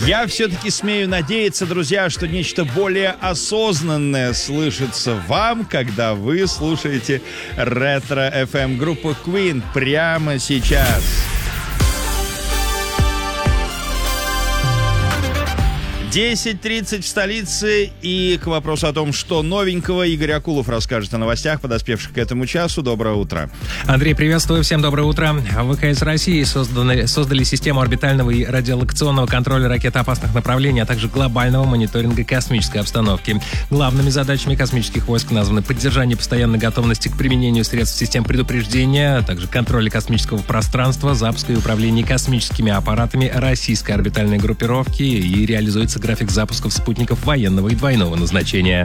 Я все-таки смею надеяться, друзья, что нечто более осознанное слышится вам, когда вы слушаете ретро-FM группы Queen прямо сейчас. 10:30 в столице, и к вопросу о том, что новенького, Игорь Акулов расскажет о новостях, подоспевших к этому часу. Доброе утро. Андрей, приветствую, всем доброе утро. В ВКС России создали систему орбитального и радиолокационного контроля ракет опасных направлений, а также глобального мониторинга космической обстановки. Главными задачами космических войск названы поддержание постоянной готовности к применению средств систем предупреждения, а также контроля космического пространства, запуска и управления космическими аппаратами российской орбитальной группировки, и реализуется график запусков спутников военного и двойного назначения.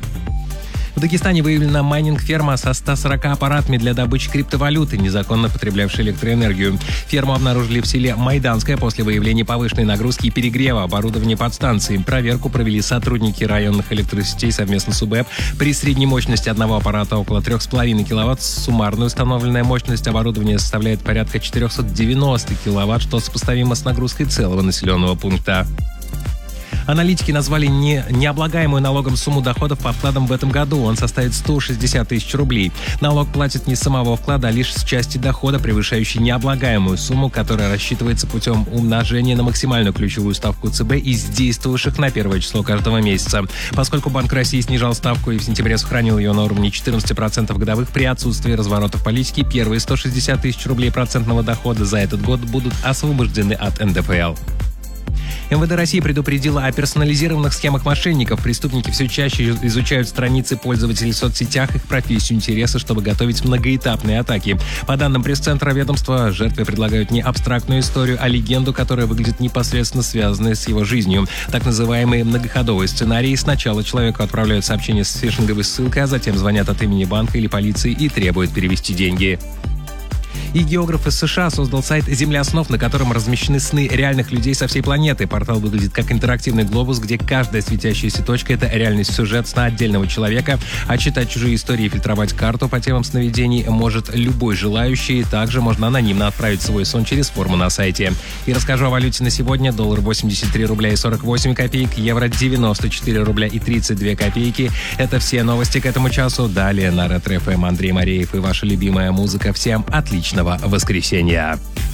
В Дагестане выявлена майнинг-ферма со 140 аппаратами для добычи криптовалюты, незаконно потреблявшей электроэнергию. Ферму обнаружили в селе Майданское после выявления повышенной нагрузки и перегрева оборудования подстанции. Проверку провели сотрудники районных электросетей совместно с УБЭП. При средней мощности одного аппарата около 3,5 кВт, суммарная установленная мощность оборудования составляет порядка 490 кВт, что сопоставимо с нагрузкой целого населенного пункта. Аналитики назвали необлагаемую налогом сумму доходов по вкладам в этом году. Он составит 160 тысяч рублей. Налог платит не с самого вклада, а лишь с части дохода, превышающей необлагаемую сумму, которая рассчитывается путем умножения на максимальную ключевую ставку ЦБ из действовавших на 1 число каждого месяца. Поскольку Банк России снижал ставку и в сентябре сохранил ее на уровне 14% годовых, при отсутствии разворотов политики первые 160 тысяч рублей процентного дохода за этот год будут освобождены от НДФЛ. МВД России предупредила о персонализированных схемах мошенников. Преступники все чаще изучают страницы пользователей в соцсетях, их профессию, интересы, чтобы готовить многоэтапные атаки. По данным пресс-центра ведомства, жертвы предлагают не абстрактную историю, а легенду, которая выглядит непосредственно связанной с его жизнью. Так называемые многоходовые сценарии. Сначала человеку отправляют сообщение с фишинговой ссылкой, а затем звонят от имени банка или полиции и требуют перевести деньги. И географ из США создал сайт «Земля снов», на котором размещены сны реальных людей со всей планеты. Портал выглядит как интерактивный глобус, где каждая светящаяся точка — это реальный сюжет сна отдельного человека, а читать чужие истории и фильтровать карту по темам сновидений может любой желающий. Также можно анонимно отправить свой сон через форму на сайте. И расскажу о валюте на сегодня. Доллар 83 рубля и 48 копеек, евро 94 рубля и 32 копейки. Это все новости к этому часу. Далее на Ретро-ФМ Андрей Мареев и ваша любимая музыка. Всем отличного воскресенья.